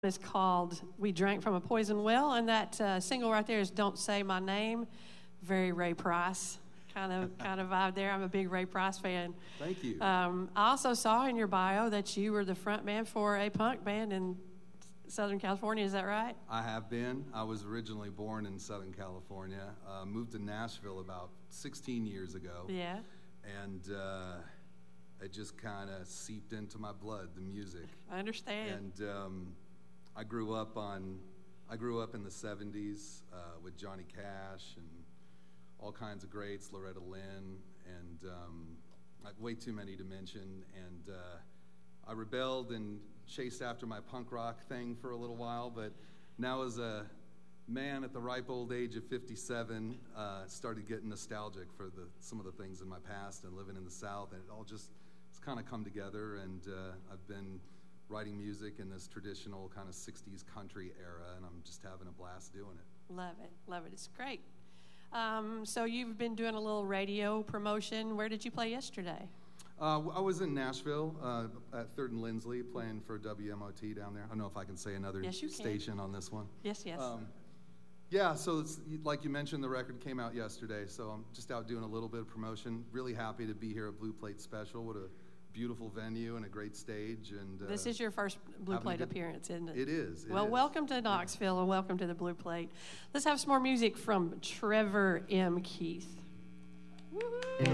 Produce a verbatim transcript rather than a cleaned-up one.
Is called We Drank from a Poison Well, and that uh, single right there is Don't Say My Name. Very Ray Price kind of kind of vibe there. I'm a big Ray Price fan. Thank you. Um, I also saw in your bio that you were the front man for a punk band in Southern California. Is that right? I have been. I was originally born in Southern California. Uh, moved to Nashville about sixteen years ago. Yeah. And uh, it just kind of seeped into my blood, the music. I understand. And um, I grew up on, I grew up in the seventies uh, with Johnny Cash and all kinds of greats, Loretta Lynn, and um, like way too many to mention. And uh, I rebelled and chased after my punk rock thing for a little while, but now as a man at the ripe old age of fifty-seven, uh, started getting nostalgic for the some of the things in my past and living in the South, and it all just it's kind of come together, and uh, I've been writing music in this traditional kind of sixties country era, and I'm just having a blast doing it. Love it. Love it. It's great. Um, so you've been doing a little radio promotion. Where did you play yesterday? Uh, I was in Nashville uh, at Third and Lindsley playing for W M O T down there. I don't know if I can say another yes, you can. station on this one. Yes, yes. Um, yeah, so it's, like you mentioned, the record came out yesterday, so I'm just out doing a little bit of promotion. Really happy to be here at Blue Plate Special. What a beautiful venue and a great stage. And uh, this is your first Blue Plate good, appearance, isn't it? It is. It well, is. Welcome to Knoxville and welcome to the Blue Plate. Let's have some more music from Trevor M. Keith. Woo-hoo.